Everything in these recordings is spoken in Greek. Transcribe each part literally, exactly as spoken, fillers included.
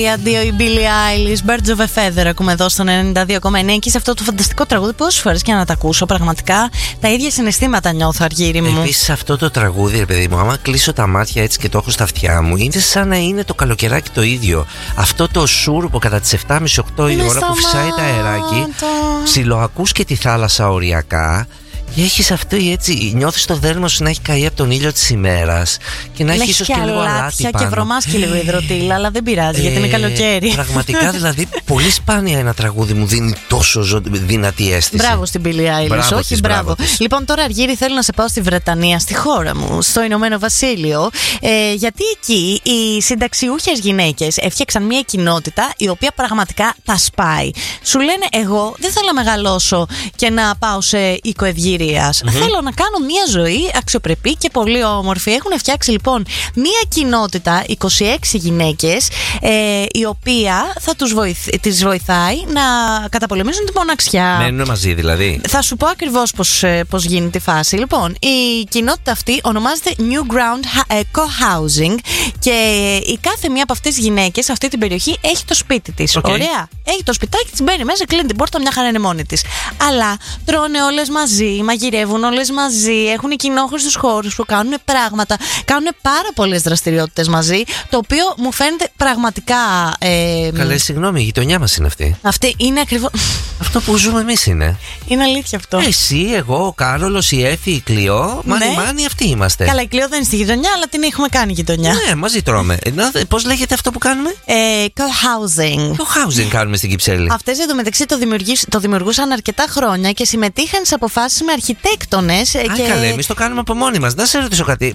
Αντίο η Billie Eilish, Birds of a Feather ακούμε εδώ στον ενενήντα δύο κόμμα εννέα και σε αυτό το φανταστικό τραγούδι πόσες φορές και να τα ακούσω, πραγματικά τα ίδια συναισθήματα νιώθω, Αργύρι μου. Επίσης αυτό το τραγούδι, ρε παιδί μου, άμα κλείσω τα μάτια έτσι και το έχω στα αυτιά μου, είναι σαν να είναι το καλοκαιράκι το ίδιο. Αυτό το σούρουπο κατά τις επτά και μισή οκτώ η ώρα που φυσάει τα αεράκι, ψιλοακούς και τη θάλασσα οριακά. Και έχεις αυτό έτσι, νιώθεις το δέρμα σου να έχει καεί από τον ήλιο της ημέρας και να έχει ίσως και λίγο αλάτι πάνω. Και βρωμάς και λίγο υδροτήλα, αλλά δεν πειράζει ε, γιατί είναι καλοκαίρι. Πραγματικά δηλαδή, πολύ σπάνια ένα τραγούδι μου δίνει τόσο ζω... δυνατή αίσθηση. Μπράβο στην Billie Eilish, μπράβο όχι της, μπράβο. μπράβο λοιπόν, τώρα Αργύρι, θέλω να σε πάω στη Βρετανία, στη χώρα μου, στο Ηνωμένο Βασίλειο. Ε, γιατί εκεί οι συνταξιούχες γυναίκες έφτιαξαν μια κοινότητα η οποία πραγματικά τα σπάει. Σου λένε, εγώ δεν θέλω να μεγαλώσω και να πάω σε οικοευγύρια. Mm-hmm. Θέλω να κάνω μια ζωή αξιοπρεπή και πολύ όμορφη. Έχουν φτιάξει λοιπόν μια κοινότητα είκοσι έξι γυναίκες, ε, η οποία θα τους βοηθ, τις βοηθάει να καταπολεμήσουν τη μοναξιά. Μένουν μαζί δηλαδή. Θα σου πω ακριβώς πώς, πώς γίνεται η φάση. Λοιπόν, η κοινότητα αυτή ονομάζεται New Ground Co-Housing και η κάθε μία από αυτές τις γυναίκες σε αυτή την περιοχή έχει το σπίτι της. Okay. Ωραία. Έχει το σπιτάκι της, μπαίνει μέσα, κλείνει την πόρτα, μια χαρά είναι μόνη της. Αλλά τρώνε όλες μαζί, μαγειρεύουν όλες μαζί, έχουν κοινόχρηστους χώρους που κάνουν πράγματα, κάνουν πάρα πολλές δραστηριότητες μαζί, το οποίο μου φαίνεται πραγματικά. Ε, Καλέ, συγγνώμη, η γειτονιά μας είναι αυτή. Αυτή είναι ακριβώς. Αυτό που ζούμε εμείς είναι. Είναι αλήθεια αυτό. Εσύ, εγώ, ο Κάρολος, η Έφη, η Κλειό. Μάνι, ναι. Μάνι, αυτοί είμαστε. Καλά, η Κλειό δεν είναι στη γειτονιά, αλλά την έχουμε κάνει γειτονιά. Ναι, μαζί τρώμε. Πώς λέγεται αυτό που κάνουμε? Ε, co-housing. Co-housing κάνουμε στην Κυψέλη. Αυτές εντωμεταξύ το, το δημιουργούσαν αρκετά χρόνια και συμμετείχαν σε αποφάσεις με αρχιτέκτονες. Α, και... καλέ, εμείς το κάνουμε από μόνοι μας. Να σε ρωτήσω κάτι.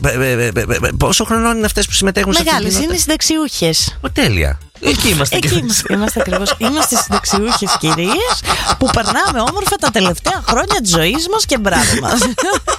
Πόσο χρονών είναι αυτές που συμμετέχουν σε αυτή την κοινότητα? Μεγάλες, είναι συνταξιούχες. Ο, τέλεια. Εκεί είμαστε. Εκεί είμαστε, είμαστε ακριβώς. Είμαστε συνταξιούχες κυρίες που περνάμε όμορφα τα τελευταία χρόνια της ζωής μας και μπράβο μας.